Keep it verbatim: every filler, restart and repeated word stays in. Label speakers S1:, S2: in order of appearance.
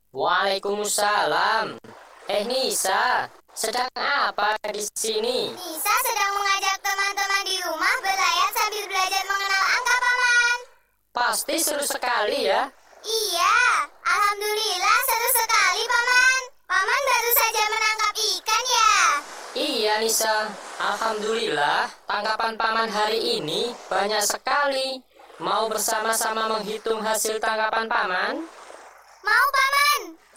S1: Waalaikumsalam. Eh Nisa, sedang apa di sini?
S2: Nisa sedang mengajak teman-teman di rumah berlayar sambil belajar mengenal angka, Paman.
S1: Pasti seru sekali ya.
S2: Iya, alhamdulillah seru sekali, Paman. Paman baru saja menangkap ikan ya?
S1: Iya Nisa, alhamdulillah tangkapan paman hari ini banyak sekali. Mau bersama-sama menghitung hasil tangkapan paman?
S2: Mau, Paman.